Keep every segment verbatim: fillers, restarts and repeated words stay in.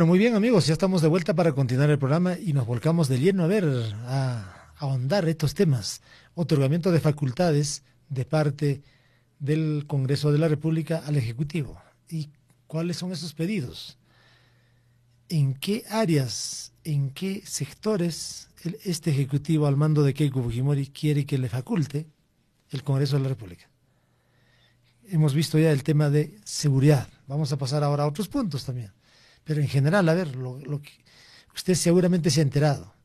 Bueno, muy bien amigos, ya estamos de vuelta para continuar el programa y nos volcamos de lleno a ver, a, a ahondar estos temas. Otorgamiento de facultades de parte del Congreso de la República al Ejecutivo. ¿Y cuáles son esos pedidos? ¿En qué áreas, en qué sectores el, este Ejecutivo al mando de Keiko Fujimori quiere que le faculte el Congreso de la República? Hemos visto ya el tema de seguridad. Vamos a pasar ahora a otros puntos también. Pero en general, a ver, lo, lo que usted seguramente se ha enterado.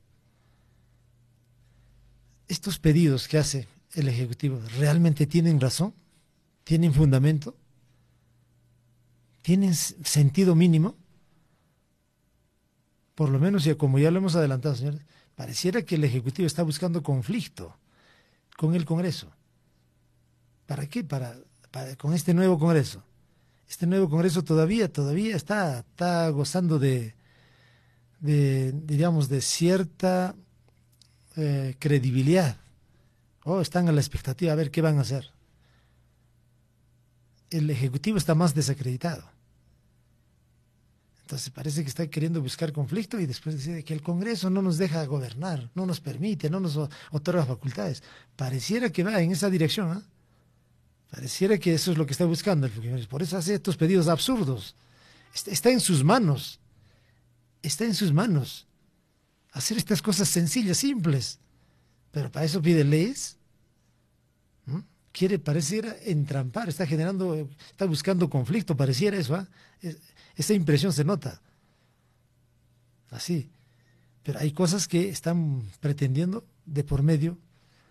¿Estos pedidos que hace el Ejecutivo realmente tienen razón? ¿Tienen fundamento? ¿Tienen sentido mínimo? Por lo menos, ya como ya lo hemos adelantado, señores, pareciera que el Ejecutivo está buscando conflicto con el Congreso. ¿Para qué? Para, para con este nuevo Congreso. Este nuevo Congreso todavía, todavía está, está gozando de, de, diríamos, de cierta eh, credibilidad. Oh, están a la expectativa a ver qué van a hacer. El Ejecutivo está más desacreditado. Entonces parece que está queriendo buscar conflicto y después decide que el Congreso no nos deja gobernar, no nos permite, no nos otorga facultades. Pareciera que va en esa dirección, ¿eh? Pareciera que eso es lo que está buscando el Fujimori. Por eso hace estos pedidos absurdos. Está, está en sus manos. Está en sus manos. Hacer estas cosas sencillas, simples. Pero para eso pide leyes. ¿Mm? Quiere, pareciera, entrampar. Está generando, está buscando conflicto. Pareciera eso, ¿eh? Es, esa impresión se nota. Así. Pero hay cosas que están pretendiendo de por medio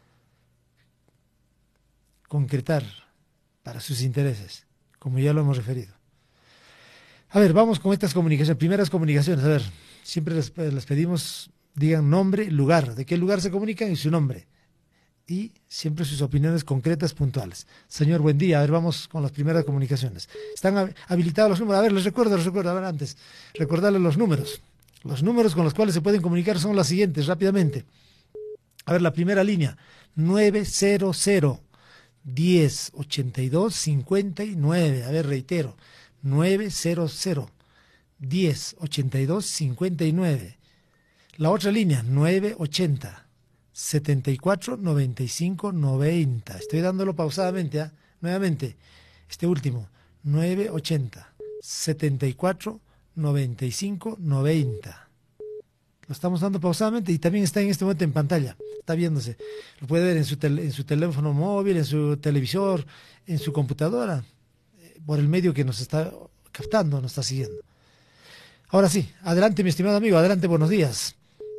concretar para sus intereses, como ya lo hemos referido. A ver, vamos con estas comunicaciones, primeras comunicaciones. A ver, siempre les, les pedimos, digan nombre, lugar, de qué lugar se comunican y su nombre. Y siempre sus opiniones concretas, puntuales. Señor, buen día. A ver, vamos con las primeras comunicaciones. Están habilitados los números. A ver, les recuerdo, les recuerdo. A ver, antes, recordarles los números. Los números con los cuales se pueden comunicar son los siguientes, rápidamente. A ver, la primera línea, nueve cero cero, diez, ochenta y dos, cincuenta y nueve. A ver, reitero, nueve cero cero, diez, ochenta y dos, cincuenta y nueve. La otra línea, nueve ochenta, setenta y cuatro, noventa y cinco, noventa. Estoy dándolo pausadamente, ¿eh? Nuevamente, este último, nueve ochenta, setenta y cuatro, noventa y cinco, noventa. Lo estamos dando pausadamente y también está en este momento en pantalla. Está viéndose. Lo puede ver en su, tel en su teléfono móvil, en su televisor, en su computadora, eh, por el medio que nos está captando, nos está siguiendo. Ahora sí, adelante mi estimado amigo, adelante, buenos días.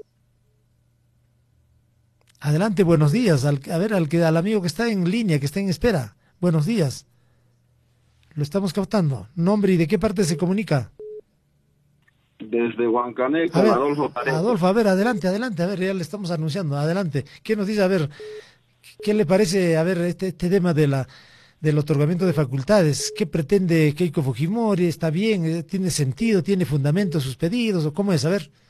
Adelante, buenos días. Al, a ver, al, que, al amigo que está en línea, que está en espera. Buenos días. Lo estamos captando. Nombre y de qué parte se comunica. Desde Huancané con Adolfo Paredes. Adolfo, a ver, adelante, adelante, a ver, ya le estamos anunciando, adelante. ¿Qué nos dice? A ver, ¿qué le parece, a ver, este, este tema de la, del otorgamiento de facultades? ¿Qué pretende Keiko Fujimori? ¿Está bien? ¿Tiene sentido? ¿Tiene fundamento sus pedidos? ¿O cómo es? A ver.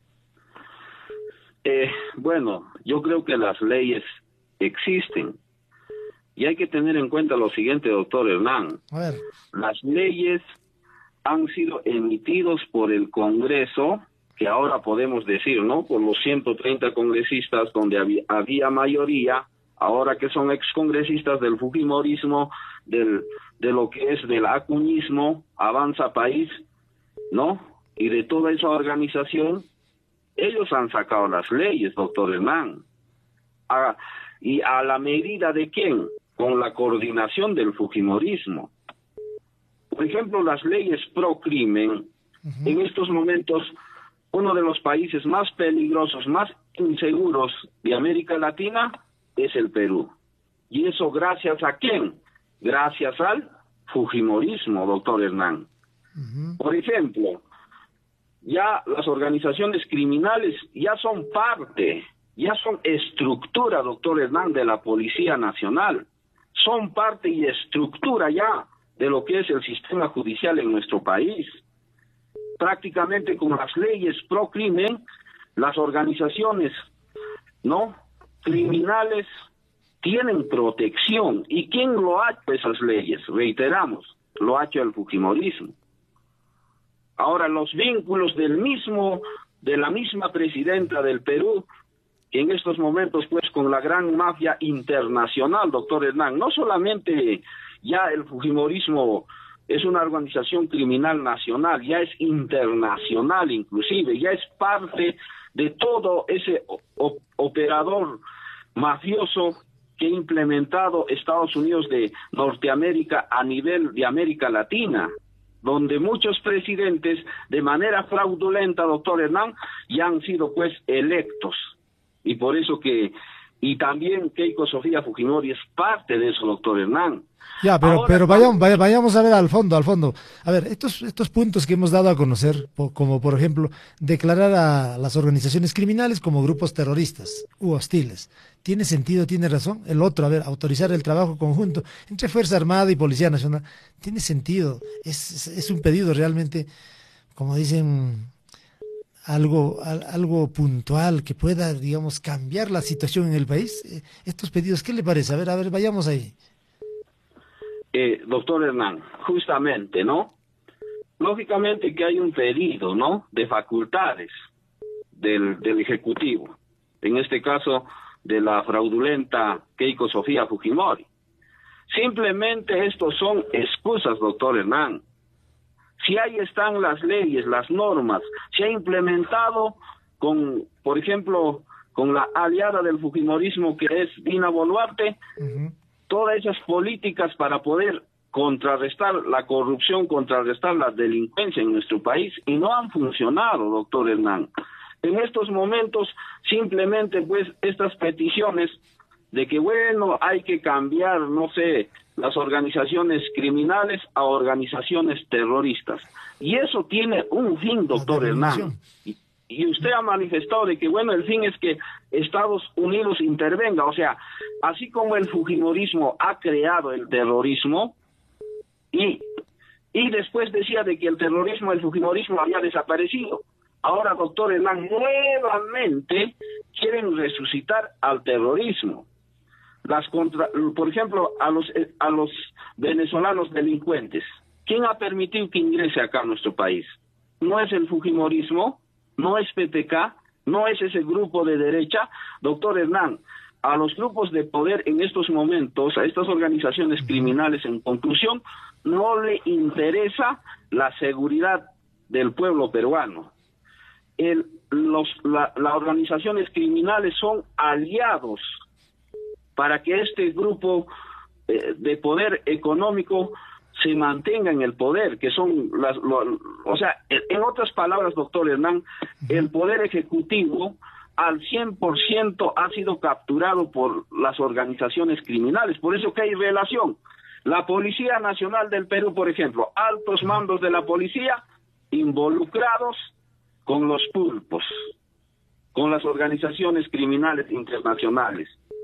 Eh, bueno, yo creo que las leyes existen. Y hay que tener en cuenta lo siguiente, doctor Hernán. A ver. Las leyes han sido emitidos por el Congreso, que ahora podemos decir, ¿no? Por los ciento treinta congresistas donde había, había mayoría, ahora que son excongresistas del Fujimorismo, del, de lo que es del acuñismo, Avanza País, ¿no? Y de toda esa organización, ellos han sacado las leyes, doctor Hernán. A, ¿Y a la medida de quién? Con la coordinación del Fujimorismo. Por ejemplo, las leyes pro crimen, uh-huh. En estos momentos, uno de los países más peligrosos, más inseguros de América Latina es el Perú. ¿Y eso gracias a quién? Gracias al Fujimorismo, doctor Hernán. Uh-huh. Por ejemplo, ya las organizaciones criminales ya son parte, ya son estructura, doctor Hernán, de la Policía Nacional. Son parte y estructura ya de lo que es el sistema judicial en nuestro país. Prácticamente con las leyes pro crimen, las organizaciones, ¿no?, criminales tienen protección. ¿Y quién lo ha hecho esas leyes? Reiteramos, lo ha hecho el Fujimorismo. Ahora, los vínculos del mismo, de la misma presidenta del Perú, que en estos momentos, pues, con la gran mafia internacional, doctor Hernán, no solamente ya el fujimorismo es una organización criminal nacional, ya es internacional inclusive, ya es parte de todo ese o- operador mafioso que ha implementado Estados Unidos de Norteamérica a nivel de América Latina, donde muchos presidentes de manera fraudulenta, doctor Hernán, ya han sido pues electos. Y por eso que, y también Keiko Sofía Fujimori es parte de eso, doctor Hernán. Ya, pero, Ahora, pero cuando- vayamos, vaya- vayamos a ver al fondo, al fondo. A ver, estos, estos puntos que hemos dado a conocer, po- como por ejemplo, declarar a las organizaciones criminales como grupos terroristas u hostiles. ¿Tiene sentido, tiene razón? El otro, a ver, autorizar el trabajo conjunto entre Fuerza Armada y Policía Nacional. ¿Tiene sentido? Es, es, es un pedido realmente, como dicen, algo, al- algo puntual que pueda, digamos, cambiar la situación en el país. Eh, Estos pedidos, ¿qué le parece? A ver, a ver, vayamos ahí. eh, doctor Hernán, justamente, ¿no? Lógicamente que hay un pedido, ¿no?, de facultades del, del Ejecutivo, en este caso de la fraudulenta Keiko Sofía Fujimori. Simplemente estos son excusas, doctor Hernán. Si ahí están las leyes, las normas, se ha implementado con, por ejemplo, con la aliada del Fujimorismo que es Dina Boluarte, Ujú. todas esas políticas para poder contrarrestar la corrupción, contrarrestar la delincuencia en nuestro país, y no han funcionado, doctor Hernán. En estos momentos, simplemente, pues, estas peticiones de que, bueno, hay que cambiar, no sé, las organizaciones criminales a organizaciones terroristas. Y eso tiene un fin, doctor Hernán. Y, y usted ha manifestado de que, bueno, el fin es que Estados Unidos intervenga. O sea, así como el fujimorismo ha creado el terrorismo, y, y después decía de que el terrorismo, el fujimorismo había desaparecido. Ahora, doctor Hernán, nuevamente quieren resucitar al terrorismo. Las contra, por ejemplo, a los a los venezolanos delincuentes. ¿Quién ha permitido que ingrese acá a nuestro país? No es el fujimorismo, no es P T K, no es ese grupo de derecha. Doctor Hernán, a los grupos de poder en estos momentos, a estas organizaciones criminales, en conclusión, no le interesa la seguridad del pueblo peruano. El, los, la, las organizaciones criminales son aliados para que este grupo eh, de poder económico se mantenga en el poder, que son las, lo, o sea, en otras palabras, doctor Hernán, el poder ejecutivo al cien por ciento ha sido capturado por las organizaciones criminales, por eso que hay relación. La Policía Nacional del Perú, por ejemplo, altos mandos de la policía involucrados con los pulpos, con las organizaciones criminales internacionales.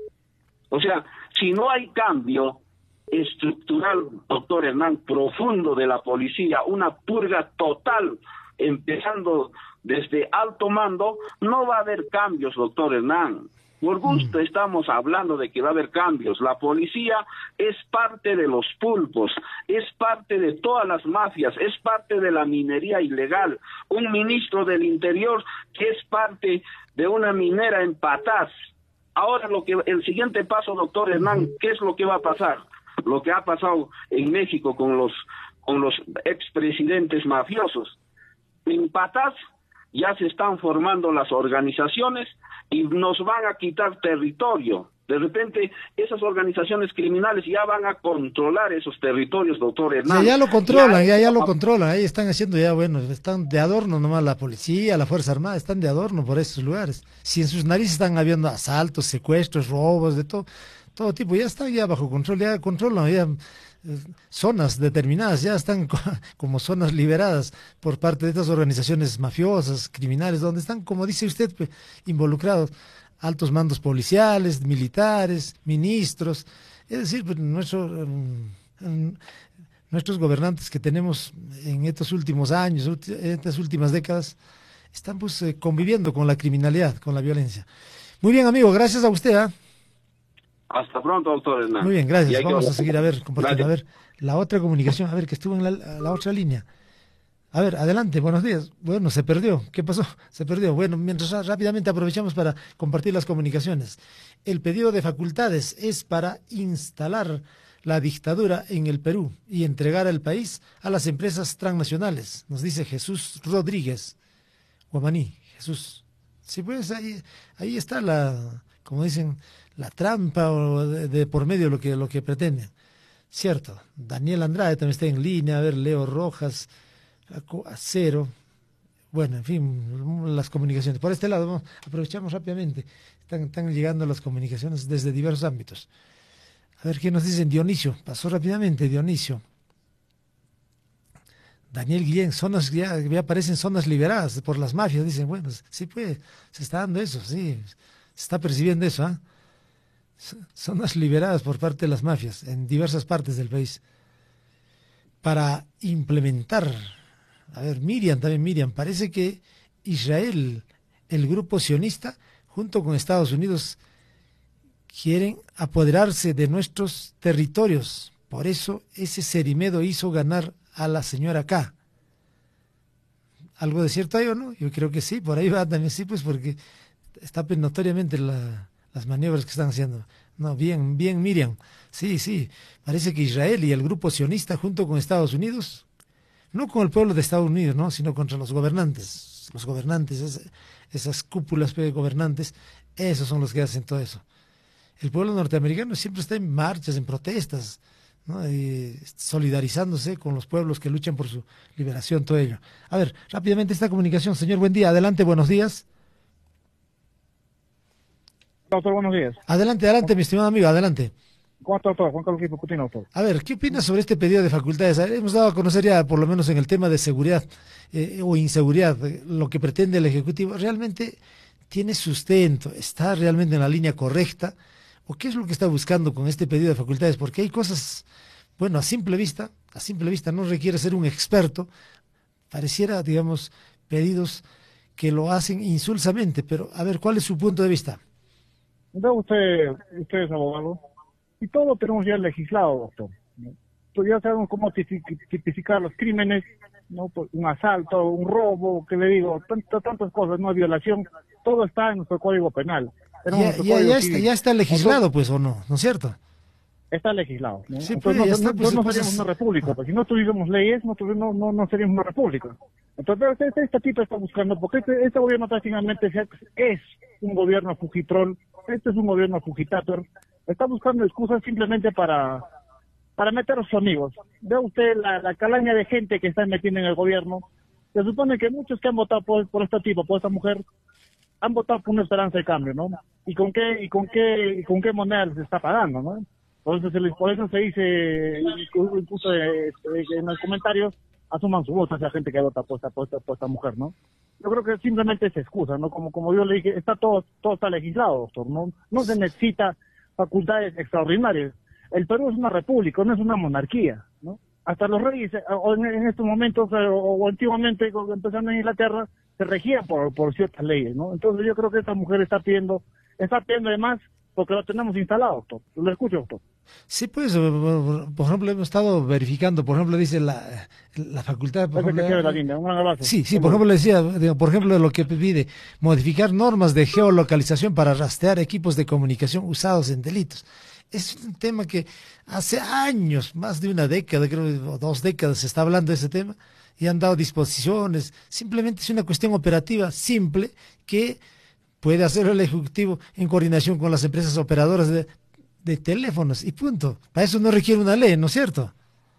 O sea, si no hay cambio estructural, doctor Hernán, profundo de la policía, una purga total, empezando desde alto mando, no va a haber cambios, doctor Hernán. Por gusto estamos hablando de que va a haber cambios. La policía es parte de los pulpos, es parte de todas las mafias, es parte de la minería ilegal. Un ministro del Interior que es parte de una minera en Patás. Ahora lo que el siguiente paso, doctor Hernán, ¿qué es lo que va a pasar? Lo que ha pasado en México con los con los expresidentes mafiosos. En Patás ya se están formando las organizaciones y nos van a quitar territorio. De repente, esas organizaciones criminales ya van a controlar esos territorios, doctor Hernán. Ya, ya lo controlan, ya, ya, ya lo controlan. Ahí están haciendo ya, bueno, están de adorno nomás la policía, la Fuerza Armada, están de adorno por esos lugares. Si en sus narices están habiendo asaltos, secuestros, robos, de todo, todo tipo, ya están ya bajo control, ya controlan, ya eh, zonas determinadas, ya están co- como zonas liberadas por parte de estas organizaciones mafiosas, criminales, donde están, como dice usted, pues, involucrados altos mandos policiales, militares, ministros, es decir, pues, nuestro, um, nuestros gobernantes que tenemos en estos últimos años, en estas últimas décadas, están pues eh, conviviendo con la criminalidad, con la violencia. Muy bien, amigo, gracias a usted. ¿eh? Hasta pronto, doctor Hernán. Muy bien, gracias. Vamos que... a seguir a ver, compartiendo. A ver, la otra comunicación, a ver, que estuvo en la, la otra línea. A ver, adelante, buenos días. Bueno, se perdió. ¿Qué pasó? Se perdió. Bueno, mientras ra- rápidamente aprovechamos para compartir las comunicaciones. El pedido de facultades es para instalar la dictadura en el Perú y entregar al país a las empresas transnacionales, nos dice Jesús Rodríguez, Guamaní. Jesús. Sí, pues ahí, ahí está la, como dicen, la trampa o de, de por medio lo que, lo que pretenden. Cierto. Daniel Andrade también está en línea. A ver, Leo Rojas, Aco- Acero. Bueno, en fin, las comunicaciones. Por este lado, vamos, aprovechamos rápidamente. Están, están llegando las comunicaciones desde diversos ámbitos. A ver qué nos dicen. Dionisio. Pasó rápidamente, Dionisio. Daniel Guillén, zonas ya, ya aparecen zonas liberadas por las mafias. Dicen, bueno, sí, pues, se está dando eso, sí. Se está percibiendo eso, ¿ah? Zonas liberadas por parte de las mafias en diversas partes del país para implementar. A ver, Miriam, también Miriam, parece que Israel, el grupo sionista, junto con Estados Unidos, quieren apoderarse de nuestros territorios. Por eso ese Cerimedo hizo ganar a la señora K. ¿Algo de cierto hay o no? Yo creo que sí, por ahí va también, sí, pues porque está pues, notoriamente la, las maniobras que están haciendo. No, bien, bien, Miriam. Sí, sí, parece que Israel y el grupo sionista, junto con Estados Unidos, no con el pueblo de Estados Unidos, ¿no? Sino contra los gobernantes. Los gobernantes, es, esas cúpulas pues, gobernantes, esos son los que hacen todo eso. El pueblo norteamericano siempre está en marchas, en protestas, ¿no? Y solidarizándose con los pueblos que luchan por su liberación, todo ello. A ver, rápidamente esta comunicación, señor, buen día, adelante, buenos días. Doctor, buenos días. Adelante, adelante, mi estimado amigo, adelante. ¿Cómo está, doctor? Juan Carlos Quipo Coutinho, doctor. A ver, ¿qué opinas sobre este pedido de facultades? A ver, hemos dado a conocer ya, por lo menos en el tema de seguridad eh, o inseguridad, eh, lo que pretende el Ejecutivo. ¿Realmente tiene sustento? ¿Está realmente en la línea correcta? ¿O qué es lo que está buscando con este pedido de facultades? Porque hay cosas, bueno, a simple vista, a simple vista no requiere ser un experto, pareciera, digamos, pedidos que lo hacen insulsamente, pero a ver, ¿cuál es su punto de vista? Veo usted, usted es abogado, y todo lo tenemos ya legislado, doctor, ¿no? Pues ya sabemos cómo tipi- tipificar los crímenes, ¿no? Pues un asalto, un robo, que le digo, tantas, tantas cosas, no violación, todo está en nuestro Código Penal. Tenemos Ya, nuestro ya, Código ya, está, Civil. ya está legislado, Entonces, pues, ¿o no? ¿No es cierto? está legislado, ¿no? Sí, Entonces pues, no, ya no, está, pues, entonces no pues, seríamos es- una república, pues si no tuviéramos leyes, no, tuvi- no, no, no seríamos una república. Entonces este, este estatito está buscando, porque este, este gobierno prácticamente es es un gobierno fugitrol, este es un gobierno fugitator, está buscando excusas simplemente para para meter a sus amigos. Ve usted la, la calaña de gente que está metiendo en el gobierno. Se supone que muchos que han votado por, por este tipo, por esta mujer, han votado por una esperanza de cambio, ¿no? ¿Y con qué, y con qué, y con qué moneda les está pagando, ¿no? Por eso se, les, por eso se dice, incluso eh, en los comentarios, asuman su voto a esa gente que vota por esta, por esta, por esta mujer, ¿no? Yo creo que simplemente es excusa, ¿no? Como, como yo le dije, está todo, todo está legislado, doctor, ¿no? No se necesita facultades extraordinarias. El Perú es una república, no es una monarquía, ¿no? Hasta los reyes, eh, o en, en estos momentos, eh, o, o antiguamente, cuando empezando en Inglaterra, se regían por, por ciertas leyes, ¿no? Entonces yo creo que esta mujer está pidiendo, está pidiendo además porque lo tenemos instalado, doctor. Lo escucho, doctor. Sí, pues, por por ejemplo, hemos estado verificando, por ejemplo, dice la, la facultad, por Ese que ejemplo, quede la línea. Un gran abrazo. sí, sí, por ejemplo, le decía, digo, por ejemplo, lo que pide, modificar normas de geolocalización para rastrear equipos de comunicación usados en delitos. Es un tema que hace años, más de una década, creo, o dos décadas se está hablando de ese tema y han dado disposiciones. Simplemente es una cuestión operativa simple que puede hacer el Ejecutivo en coordinación con las empresas operadoras de, de teléfonos y punto. Para eso no requiere una ley, ¿no es cierto?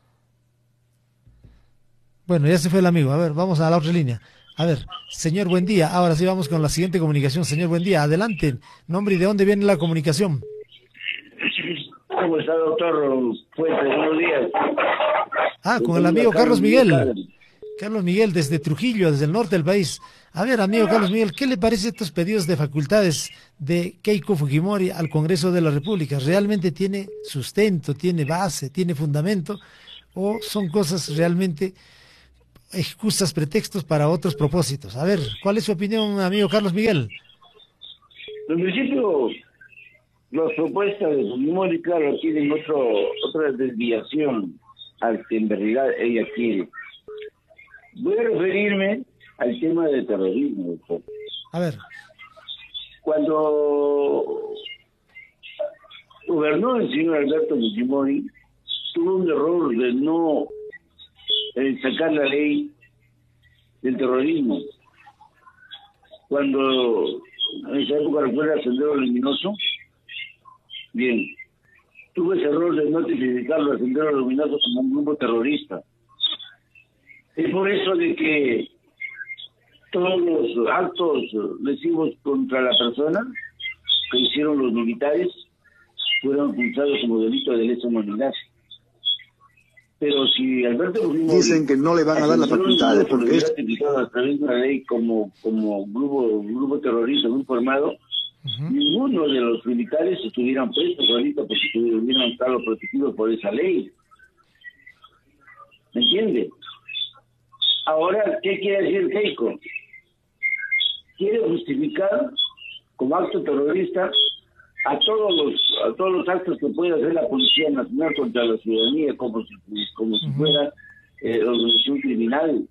Bueno, ya se fue el amigo. A ver, vamos a la otra línea. A ver, señor, buen día. Ahora sí vamos con la siguiente comunicación. Señor, buen día. Adelante. Nombre y de dónde viene la comunicación. ¿Cómo está, doctor Fuentes? Buenos días. Ah, con el amigo Carlos Miguel. Carlos Miguel, desde Trujillo, desde el norte del país. A ver, amigo Carlos Miguel, ¿qué le parece estos pedidos de facultades de Keiko Fujimori al Congreso de la República? ¿Realmente tiene sustento, tiene base, tiene fundamento? ¿O son cosas realmente excusas, pretextos para otros propósitos? A ver, ¿cuál es su opinión, amigo Carlos Miguel? En principio, las propuestas de Fujimori, claro, tienen otro, otra desviación al que en realidad ella quiere. Voy a referirme al tema del terrorismo. Doctor. A ver. Cuando gobernó el señor Alberto Fujimori, tuvo un error de no eh, sacar la ley del terrorismo. Cuando en esa época recuerda Sendero Luminoso, bien, tuvo ese error de no tipificarlo a Sendero Luminoso como un grupo terrorista. Es por eso de que todos los actos lesivos contra la persona que hicieron los militares fueron acusados como delito de lesa humanidad. Pero si Alberto Fujimori dicen que no le van a dar las facultades porque es utilizado a través de una ley como como grupo grupo terrorista, grupo armado, uh-huh. ninguno de los militares estuvieran presos ahorita porque hubieran estado protegidos por esa ley. ¿Me entiende? Ahora, ¿qué quiere decir Keiko? Quiere justificar como acto terrorista a todos los a todos los actos que puede hacer la Policía Nacional contra la ciudadanía como si, como uh-huh. si fuera eh, organización criminal.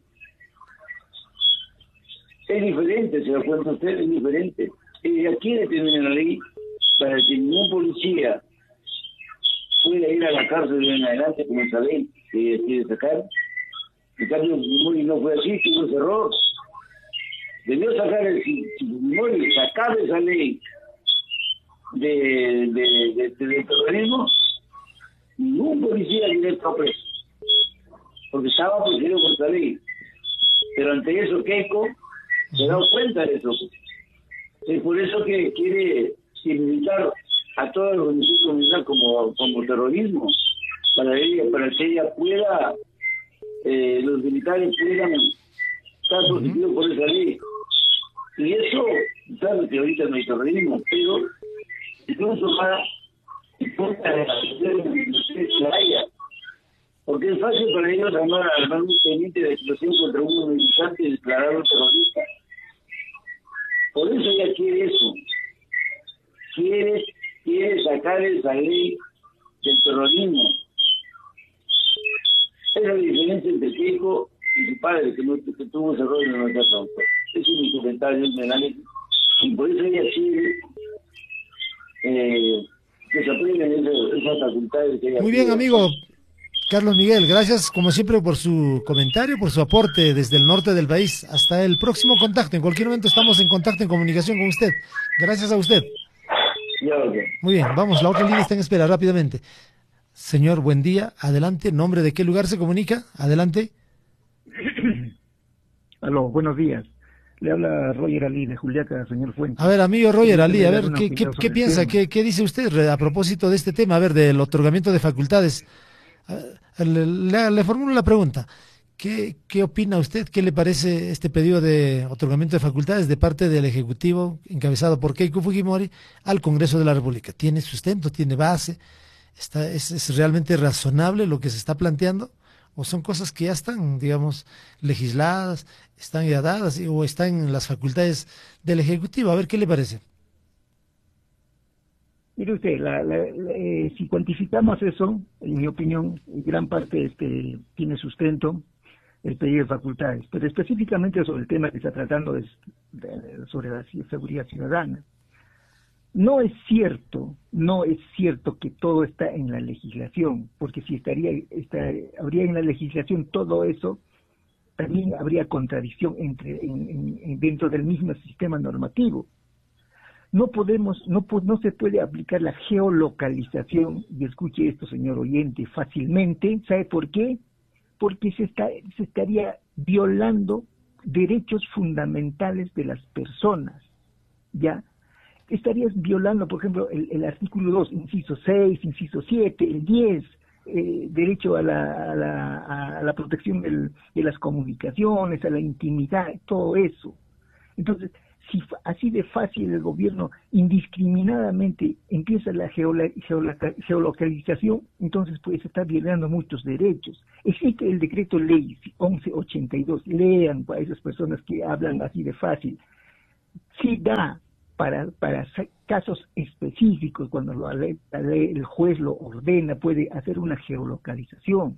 Es diferente, se da cuenta usted, es diferente. Ella quiere tener en la ley para que ningún policía pueda ir a la cárcel de en adelante como esa ley que quiere sacar. En cambio, Fujimori no fue así, tuvo ese error. Debió sacar el si, si Fujimori sacar esa ley de, de, de, de, de terrorismo, ningún policía directo preso, porque estaba protegido por esa ley. Pero ante eso Keiko se da cuenta de eso. Es por eso que quiere invitar a toda la organización criminal como, como terrorismo, para ella, para que ella pueda, eh, los militares puedan estar protegidos por esa ley. Y eso, sabe que ahorita no hay terrorismo, pero incluso más importa de la haya. Porque es fácil para ellos armar, armar un teniente de explosión contra un militante y declararlo terrorista. Por eso ella quiere eso. Quiere, quiere sacar esa ley del terrorismo. Esa es la diferencia entre Keiko y su padre, que, no, que tuvo ese error en la nuestra autor. Ese es mi comentario, es mi análisis. Y por eso ella quiere eh, que se aprendan esas, esas facultades que ella Muy bien, quiere. amigo Carlos Miguel, gracias como siempre por su comentario, por su aporte desde el norte del país. Hasta el próximo contacto. En cualquier momento estamos en contacto, en comunicación con usted. Gracias a usted. Muy bien, vamos, la otra línea está en espera rápidamente. Señor, buen día, adelante. ¿Nombre de qué lugar se comunica? Adelante. Aló, buenos días. Le habla Roger Ali de Juliaca, señor Fuentes. A ver, amigo Roger Ali, a ver, ¿qué, qué, qué piensa? ¿Qué, ¿Qué dice usted a propósito de este tema? A ver, del otorgamiento de facultades. Le, le, le formulo la pregunta. ¿Qué, ¿Qué opina usted? ¿Qué le parece este pedido de otorgamiento de facultades de parte del Ejecutivo, encabezado por Keiko Fujimori, al Congreso de la República? ¿Tiene sustento? ¿Tiene base? Está, es, ¿Es realmente razonable lo que se está planteando? ¿O son cosas que ya están, digamos, legisladas, están ya dadas o están en las facultades del Ejecutivo? A ver, ¿qué le parece? Mire usted, la, la, la, eh, si cuantificamos eso, en mi opinión, gran parte este, tiene sustento el pedido de facultades, pero específicamente sobre el tema que está tratando de, de, sobre la seguridad ciudadana. No es cierto, no es cierto que todo está en la legislación, porque si estaría, está, habría en la legislación todo eso, también habría contradicción entre en, en, dentro del mismo sistema normativo. No podemos, no, no se puede aplicar la geolocalización, y escuche esto, señor oyente, fácilmente. ¿Sabe por qué? Porque se, está, se estaría violando derechos fundamentales de las personas, ¿ya? Estarías violando, por ejemplo, el, el artículo dos, inciso seis, inciso siete, el diez, eh, derecho a la, a la, a la protección del, de las comunicaciones, a la intimidad, todo eso. Entonces, si así de fácil el gobierno indiscriminadamente empieza la geola, geola, geolocalización, entonces pues está violando muchos derechos. Existe el decreto ley once ochenta y dos, lean para esas personas que hablan así de fácil. Sí da para, para casos específicos, cuando la ley, la ley, el juez lo ordena, puede hacer una geolocalización.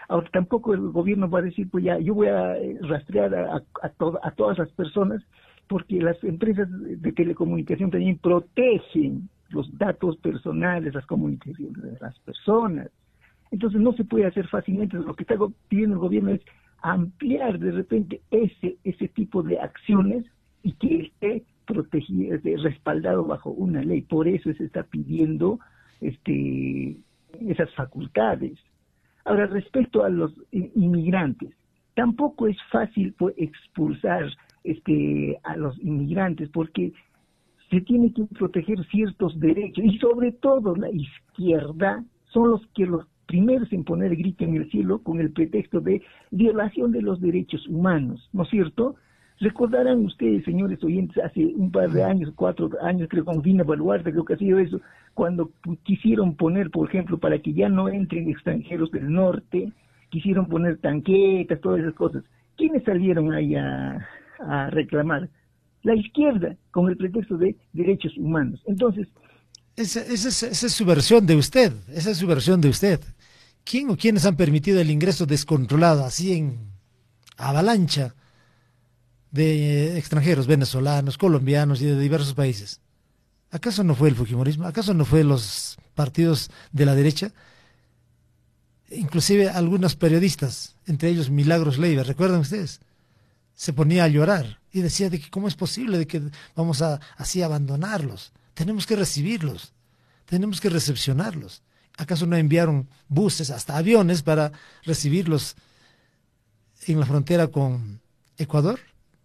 Ahora, tampoco el gobierno va a decir, pues ya, yo voy a rastrear a, a, a, to a todas las personas, porque las empresas de telecomunicación también protegen los datos personales, las comunicaciones de las personas. Entonces no se puede hacer fácilmente. Lo que está pidiendo el gobierno es ampliar de repente ese ese tipo de acciones y que esté protegido, respaldado bajo una ley. Por eso se está pidiendo este esas facultades. Ahora, respecto a los inmigrantes, tampoco es fácil pues, expulsar este a los inmigrantes, porque se tiene que proteger ciertos derechos, y sobre todo la izquierda son los que los primeros en poner el grito en el cielo con el pretexto de violación de los derechos humanos, ¿no es cierto? Recordarán ustedes, señores oyentes, hace un par de años, cuatro años, creo, con Dina Boluarte, creo que ha sido eso, cuando quisieron poner, por ejemplo, para que ya no entren extranjeros del norte, quisieron poner tanquetas, todas esas cosas. ¿Quiénes salieron ahí a, a reclamar? La izquierda, con el pretexto de derechos humanos. Entonces, esa, esa, es, esa es su versión de usted, esa es su versión de usted. ¿Quién o quiénes han permitido el ingreso descontrolado, así en avalancha, de extranjeros, venezolanos, colombianos y de diversos países? ¿Acaso no fue el fujimorismo? ¿Acaso no fue los partidos de la derecha? Inclusive algunos periodistas, entre ellos Milagros Leiva, ¿recuerdan ustedes? Se ponía a llorar y decía de que cómo es posible de que vamos a así abandonarlos. Tenemos que recibirlos, tenemos que recepcionarlos. ¿Acaso no enviaron buses, hasta aviones, para recibirlos en la frontera con Ecuador?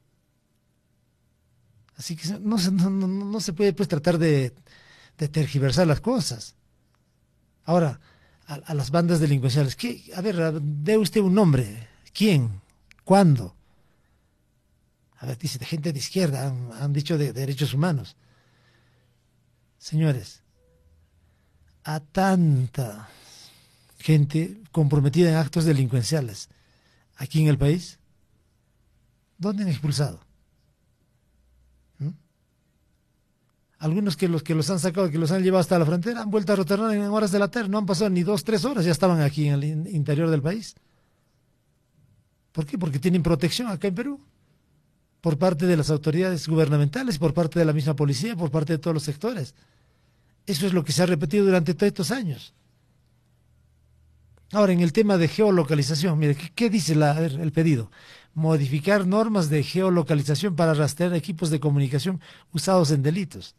Así que no, no, no, no se puede pues tratar de, de tergiversar las cosas. Ahora, a, a las bandas delincuenciales, ¿qué? A ver, dé usted un nombre. ¿Quién? ¿Cuándo? A ver, dice, de gente de izquierda, han, han dicho de, de derechos humanos. Señores, a tanta gente comprometida en actos delincuenciales aquí en el país, ¿dónde han expulsado? ¿Mm? Algunos que los que los han sacado, que los han llevado hasta la frontera, han vuelto a retornar en horas de la tarde, no han pasado ni dos, tres horas, ya estaban aquí en el in- interior del país. ¿Por qué? Porque tienen protección acá en Perú, por parte de las autoridades gubernamentales, por parte de la misma policía, por parte de todos los sectores. Eso es lo que se ha repetido durante todos estos años. Ahora, en el tema de geolocalización, mire, ¿qué, qué dice la, a ver, el pedido? Modificar normas de geolocalización para rastrear equipos de comunicación usados en delitos.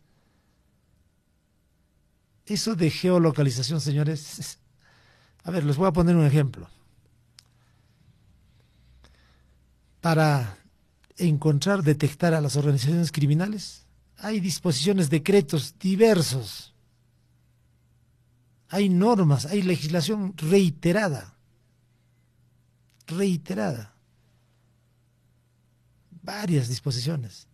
Eso de geolocalización, señores, a ver, les voy a poner un ejemplo. Para encontrar, detectar a las organizaciones criminales, hay disposiciones, decretos diversos. Hay normas, hay legislación reiterada, reiterada, varias disposiciones.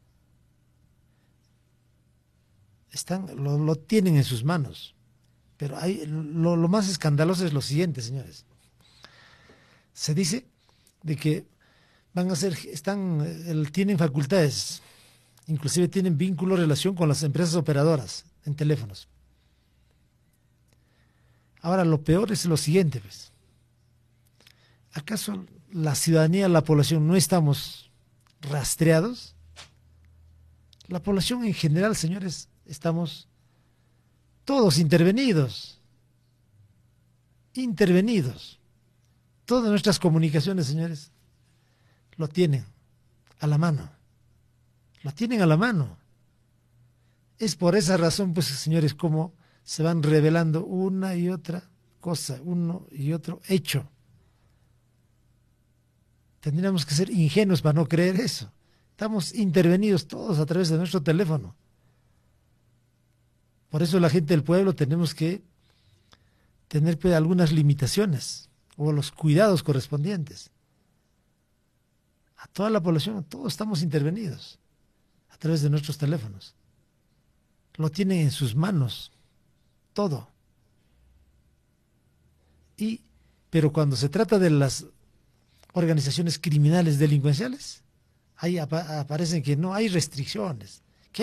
Están, lo, lo tienen en sus manos, pero hay, lo, lo más escandaloso es lo siguiente, señores. Se dice de que van a ser, están, el, tienen facultades, inclusive tienen vínculo, relación con las empresas operadoras en teléfonos. Ahora, lo peor es lo siguiente, pues. ¿Acaso la ciudadanía, la población, no estamos rastreados? La población en general, señores, estamos todos intervenidos. Intervenidos. Todas nuestras comunicaciones, señores, lo tienen a la mano. Lo tienen a la mano. Es por esa razón, pues, señores, como se van revelando una y otra cosa, uno y otro hecho. Tendríamos que ser ingenuos para no creer eso. Estamos intervenidos todos a través de nuestro teléfono. Por eso la gente del pueblo tenemos que tener pues, algunas limitaciones o los cuidados correspondientes. A toda la población, todos estamos intervenidos a través de nuestros teléfonos. Lo tienen en sus manos. Todo. Y, pero cuando se trata de las organizaciones criminales delincuenciales, ahí apa aparecen que no hay restricciones.